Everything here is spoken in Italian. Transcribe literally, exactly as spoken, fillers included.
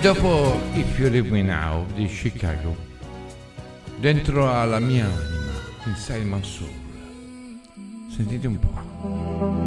Dopo If You Leave Me Now di Chicago, dentro alla mia anima, Inside My Soul, sentite un po'.